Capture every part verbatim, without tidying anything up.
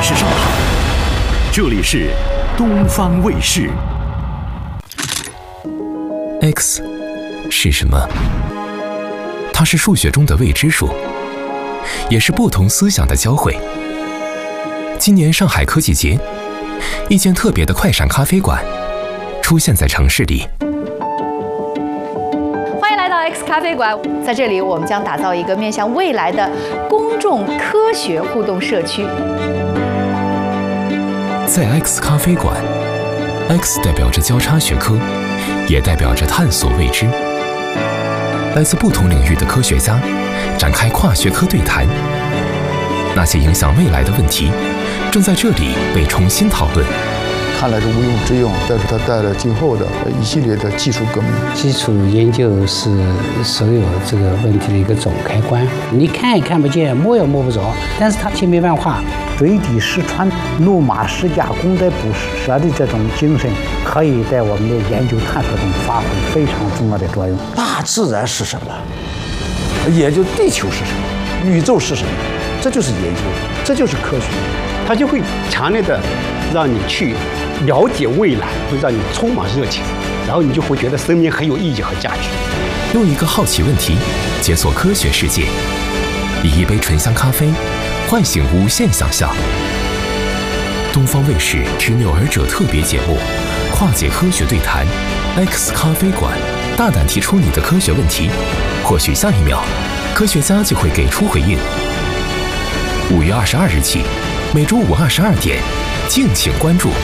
识上海，这里是东方卫视。 X 是什么？它是数学中的未知数，也是不同思想的交汇。今年上海科技节，一间特别的快闪咖啡馆出现在城市里。 欢迎来到 X 咖啡馆，在这里我们将打造一个面向未来的公众科学互动社区。 在 X 咖啡馆 ，X 代表着交叉学科，也代表着探索未知。来自不同领域的科学家展开跨学科对谈，那些影响未来的问题正在这里被重新讨论。 看来是无庸置疑，但是它带来今后的一系列的技术革命。 基础研究是所有这个问题的一个总开关，你看也看不见，摸也摸不着，但是它千变万化。 水底石穿，怒马石架，功在不舍的这种精神，可以在我们的研究探索中发挥非常重要的作用。 大自然是什么？研究地球是什么？宇宙是什么？这就是研究，这就是科学。 它就会强烈的让你去了解未来，会让你充满热情，然后你就会觉得生命很有意义和价值。 用一个好奇问题解锁科学世界，以一杯醇香咖啡唤醒无限想象。东方卫视执拗儿者特别节目《跨界科学对谈》 X 咖啡馆，大胆提出你的科学问题，或许下一秒科学家就会给出回应。五月二十二日起，每周五二十二点，敬请关注。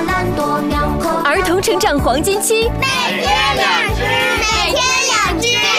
儿童成长黄金期， 每天两只，每天两只。